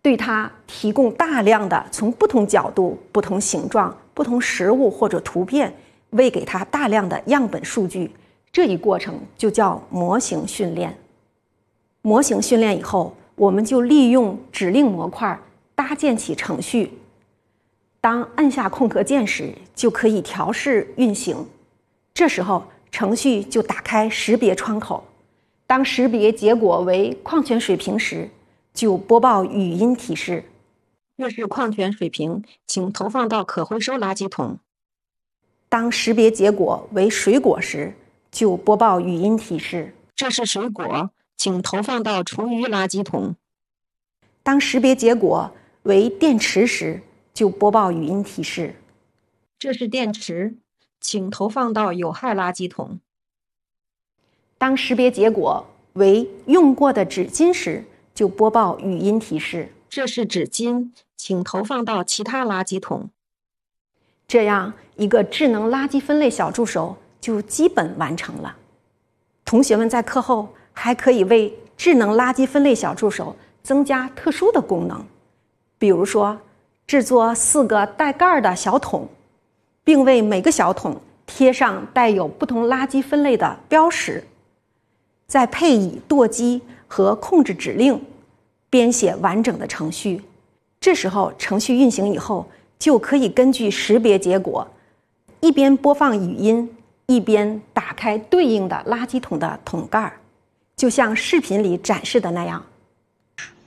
对它提供大量的从不同角度、不同形状、不同实物或者图片，喂给它大量的样本数据。这一过程就叫模型训练。模型训练以后，我们就利用指令模块搭建起程序。当按下空格键时，就可以调试运行。这时候，程序就打开识别窗口。当识别结果为矿泉水瓶时，就播报语音提示：这是矿泉水瓶，请投放到可回收垃圾桶。当识别结果为水果时，就播报语音提示：这是水果，请投放到厨余垃圾桶。当识别结果为电池时，就播报语音提示：这是电池，请投放到有害垃圾桶。当识别结果为用过的纸巾时，就播报语音提示：这是纸巾，请投放到其他垃圾桶。这样，一个智能垃圾分类小助手就基本完成了。同学们在课后还可以为智能垃圾分类小助手增加特殊的功能，比如说制作4个带盖的小桶，并为每个小桶贴上带有不同垃圾分类的标识，再配以舵机和控制指令，编写完整的程序。这时候程序运行以后，就可以根据识别结果，一边播放语音，一边打开对应的垃圾桶的桶盖，就像视频里展示的那样。